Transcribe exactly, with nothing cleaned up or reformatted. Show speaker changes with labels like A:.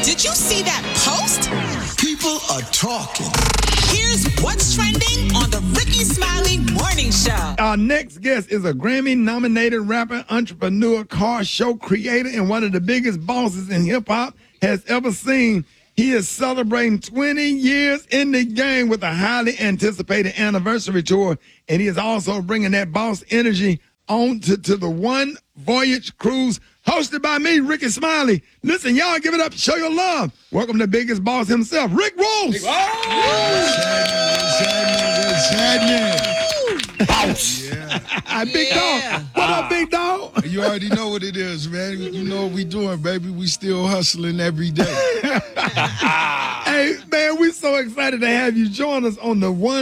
A: Did you see that post?
B: People are talking.
A: Here's what's trending on the Ricky Smiley Morning Show.
C: Our next guest is a Grammy-nominated rapper, entrepreneur, car show creator, and one of the biggest bosses in hip-hop has ever seen. He is celebrating twenty years in the game with a highly anticipated anniversary tour, and he is also bringing that boss energy on to, to the One Voyage Cruise, hosted by me, Ricky Smiley. Listen, y'all, give it up. Show your love. Welcome to Biggest Boss himself, Rick Ross.
B: Boss.
C: Yeah. Big dog. What up, big dog?
D: You already know what it is, man. You know what we doing, baby. We still hustling every day.
C: Hey, man, we're so excited to have you join us on the One